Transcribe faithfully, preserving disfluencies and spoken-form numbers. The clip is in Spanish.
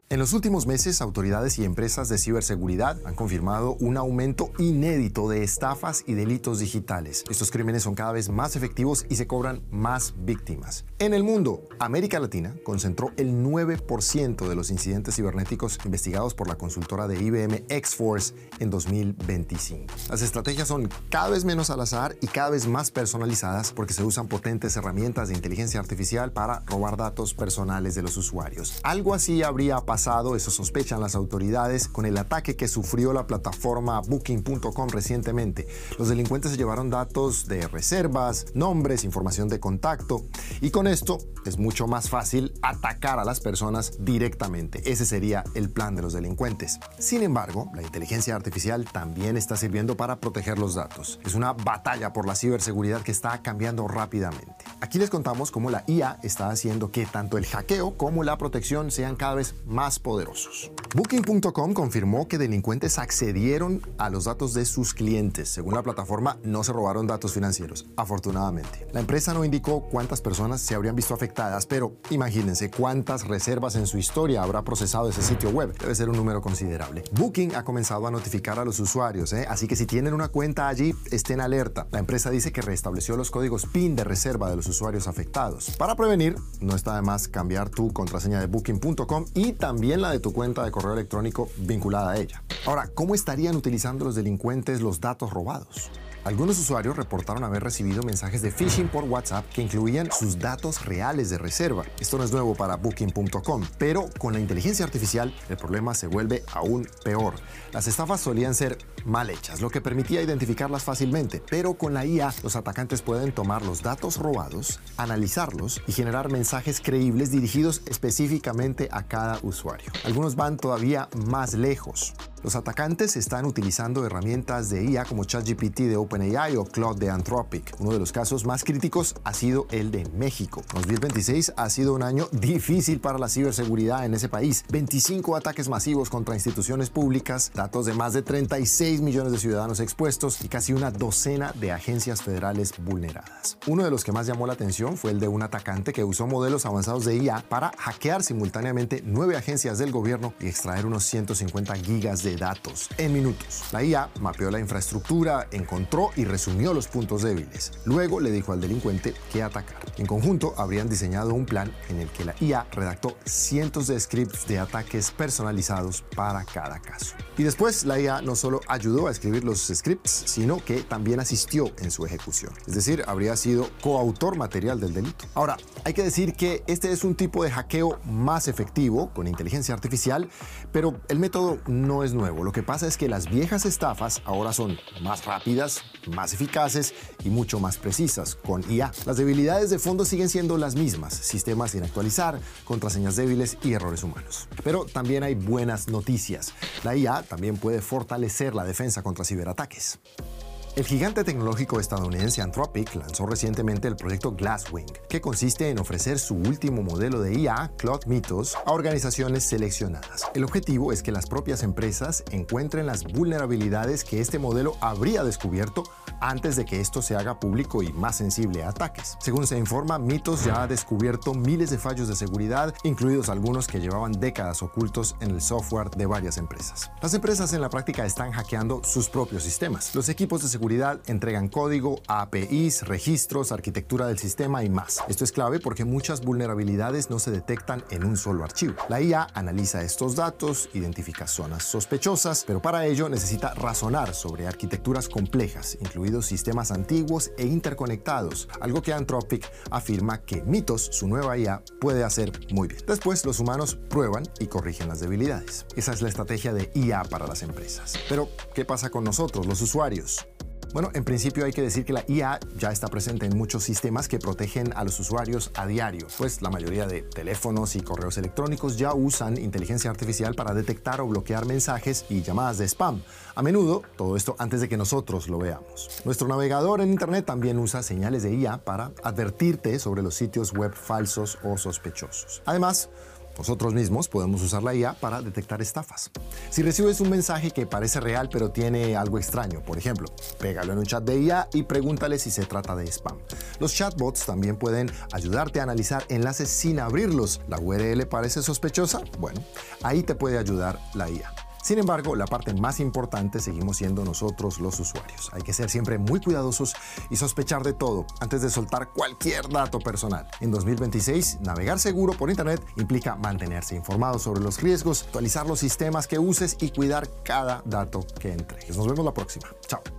En los últimos meses, autoridades y empresas de ciberseguridad han confirmado un aumento inédito de estafas y delitos digitales. Estos crímenes son cada vez más efectivos y se cobran más víctimas. En el mundo, América Latina concentró el nueve por ciento de los incidentes cibernéticos investigados por la consultora de I B M X-Force en dos mil veinticinco. Las estrategias son cada vez menos al azar y cada vez más personalizadas porque se usan potentes herramientas de inteligencia artificial para robar datos personales de los usuarios. Algo así habría pasado Pasado, eso sospechan las autoridades, con el ataque que sufrió la plataforma Booking punto com recientemente. Los delincuentes se llevaron datos de reservas, nombres, información de contacto, y con esto es mucho más fácil atacar a las personas directamente. Ese sería el plan de los delincuentes. Sin embargo, la inteligencia artificial también está sirviendo para proteger los datos. Es una batalla por la ciberseguridad que está cambiando rápidamente. Aquí les contamos cómo la I A está haciendo que tanto el hackeo como la protección sean cada vez más poderosos. Booking punto com confirmó que delincuentes accedieron a los datos de sus clientes. Según la plataforma, no se robaron datos financieros, afortunadamente. La empresa no indicó cuántas personas se habrían visto afectadas, pero imagínense cuántas reservas en su historia habrá procesado ese sitio web. Debe ser un número considerable. Booking ha comenzado a notificar a los usuarios, ¿eh? Así que si tienen una cuenta allí, estén alerta. La empresa dice que restableció los códigos PIN de reserva de los usuarios afectados. Para prevenir, no está de más cambiar tu contraseña de Booking punto com y también También la de tu cuenta de correo electrónico vinculada a ella. Ahora, ¿cómo estarían utilizando los delincuentes los datos robados? Algunos usuarios reportaron haber recibido mensajes de phishing por WhatsApp que incluían sus datos reales de reserva. Esto no es nuevo para Booking punto com, pero con la inteligencia artificial el problema se vuelve aún peor. Las estafas solían ser mal hechas, lo que permitía identificarlas fácilmente, pero con la I A los atacantes pueden tomar los datos robados, analizarlos y generar mensajes creíbles dirigidos específicamente a cada usuario. Algunos van todavía más lejos. Los atacantes están utilizando herramientas de I A como ChatGPT de OpenAI o Claude de Anthropic. Uno de los casos más críticos ha sido el de México. dos mil veintiséis ha sido un año difícil para la ciberseguridad en ese país. veinticinco ataques masivos contra instituciones públicas, datos de más de treinta y seis millones de ciudadanos expuestos y casi una docena de agencias federales vulneradas. Uno de los que más llamó la atención fue el de un atacante que usó modelos avanzados de I A para hackear simultáneamente nueve agencias del gobierno y extraer unos ciento cincuenta gigas de datos en minutos. La I A mapeó la infraestructura, encontró y resumió los puntos débiles. Luego le dijo al delincuente qué atacar. En conjunto habrían diseñado un plan en el que la I A redactó cientos de scripts de ataques personalizados para cada caso. Y después la I A no solo ayudó a escribir los scripts, sino que también asistió en su ejecución. Es decir, habría sido coautor material del delito. Ahora, hay que decir que este es un tipo de hackeo más efectivo con inteligencia artificial, pero el método no es nuevo. Lo que pasa es que las viejas estafas ahora son más rápidas, más eficaces y mucho más precisas con I A. Las debilidades de fondo siguen siendo las mismas: sistemas sin actualizar, contraseñas débiles y errores humanos. Pero también hay buenas noticias. La I A también puede fortalecer la defensa contra ciberataques. El gigante tecnológico estadounidense Anthropic lanzó recientemente el proyecto Glasswing, que consiste en ofrecer su último modelo de I A, Claude Mythos, a organizaciones seleccionadas. El objetivo es que las propias empresas encuentren las vulnerabilidades que este modelo habría descubierto antes de que esto se haga público y más sensible a ataques. Según se informa, Mythos ya ha descubierto miles de fallos de seguridad, incluidos algunos que llevaban décadas ocultos en el software de varias empresas. Las empresas en la práctica están hackeando sus propios sistemas. Los equipos de seguridad entregan código, A P Is, registros, arquitectura del sistema y más. Esto es clave porque muchas vulnerabilidades no se detectan en un solo archivo. La I A analiza estos datos, identifica zonas sospechosas, pero para ello necesita razonar sobre arquitecturas complejas, incluidos sistemas antiguos e interconectados, algo que Anthropic afirma que Mythos, su nueva I A, puede hacer muy bien. Después, los humanos prueban y corrigen las debilidades. Esa es la estrategia de I A para las empresas. Pero, ¿qué pasa con nosotros, los usuarios? Bueno, en principio hay que decir que la I A ya está presente en muchos sistemas que protegen a los usuarios a diario, pues la mayoría de teléfonos y correos electrónicos ya usan inteligencia artificial para detectar o bloquear mensajes y llamadas de spam. A menudo, todo esto antes de que nosotros lo veamos. Nuestro navegador en Internet también usa señales de I A para advertirte sobre los sitios web falsos o sospechosos. Además, Nosotros mismos podemos usar la I A para detectar estafas. Si recibes un mensaje que parece real pero tiene algo extraño, por ejemplo, pégalo en un chat de I A y pregúntale si se trata de spam. Los chatbots también pueden ayudarte a analizar enlaces sin abrirlos. ¿La U R L parece sospechosa? Bueno, ahí te puede ayudar la I A. Sin embargo, la parte más importante seguimos siendo nosotros los usuarios. Hay que ser siempre muy cuidadosos y sospechar de todo antes de soltar cualquier dato personal. En dos mil veintiséis, navegar seguro por Internet implica mantenerse informado sobre los riesgos, actualizar los sistemas que uses y cuidar cada dato que entregues. Nos vemos la próxima. Chao.